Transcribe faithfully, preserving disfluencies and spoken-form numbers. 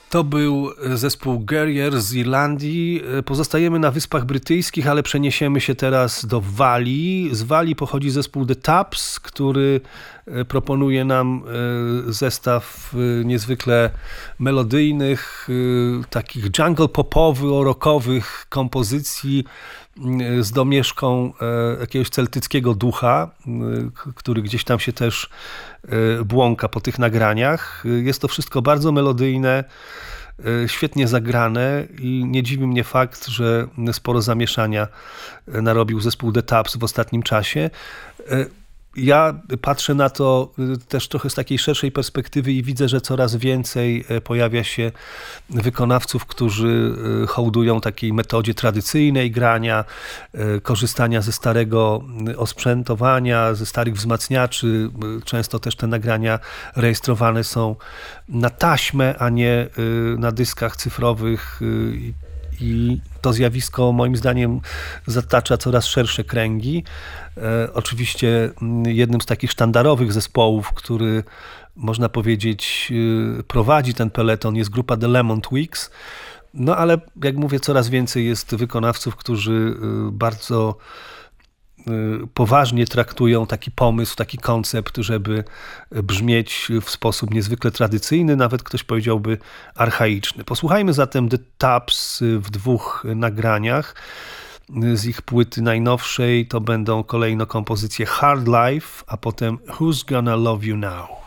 To był zespół Guerrier z Irlandii. Pozostajemy na Wyspach Brytyjskich, ale przeniesiemy się teraz do Walii. Z Walii pochodzi zespół The Taps, który proponuje nam zestaw niezwykle melodyjnych, takich jungle popowo-rockowych kompozycji z domieszką jakiegoś celtyckiego ducha, który gdzieś tam się też błąka po tych nagraniach. Jest to wszystko bardzo melodyjne, świetnie zagrane i nie dziwi mnie fakt, że sporo zamieszania narobił zespół The Taps w ostatnim czasie. Ja patrzę na to też trochę z takiej szerszej perspektywy i widzę, że coraz więcej pojawia się wykonawców, którzy hołdują takiej metodzie tradycyjnej grania, korzystania ze starego osprzętowania, ze starych wzmacniaczy. Często też te nagrania rejestrowane są na taśmę, a nie na dyskach cyfrowych. I to zjawisko moim zdaniem zatacza coraz szersze kręgi. E, oczywiście jednym z takich sztandarowych zespołów, który można powiedzieć prowadzi ten peleton, jest grupa The Lemon Twigs. No ale jak mówię, coraz więcej jest wykonawców, którzy bardzo poważnie traktują taki pomysł, taki koncept, żeby brzmieć w sposób niezwykle tradycyjny, nawet ktoś powiedziałby archaiczny. Posłuchajmy zatem The Taps w dwóch nagraniach. Z ich płyty najnowszej to będą kolejno kompozycje Hard Life, a potem Who's Gonna Love You Now?